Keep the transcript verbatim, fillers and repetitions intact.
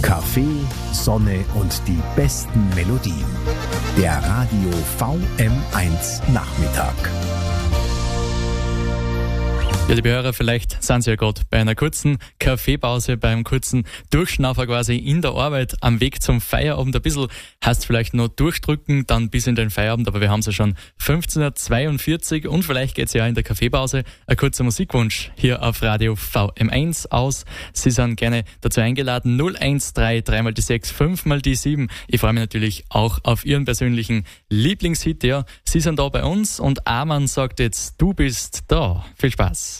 Kaffee, Sonne und die besten Melodien. Der Radio V M eins Nachmittag. Ja, liebe Hörer, vielleicht sind Sie ja gerade bei einer kurzen Kaffeepause, beim kurzen Durchschnaufer quasi in der Arbeit, am Weg zum Feierabend. Ein bisschen heißt vielleicht noch durchdrücken, dann bis in den Feierabend, aber wir haben es ja schon fünfzehn Uhr zweiundvierzig und vielleicht geht es ja auch in der Kaffeepause. Ein kurzer Musikwunsch hier auf Radio V M eins aus. Sie sind gerne dazu eingeladen. null eins drei, drei mal die sechs, fünf mal die sieben. Ich freue mich natürlich auch auf Ihren persönlichen Lieblingshit. Ja, Sie sind da bei uns und Arman sagt jetzt, du bist da. Viel Spaß.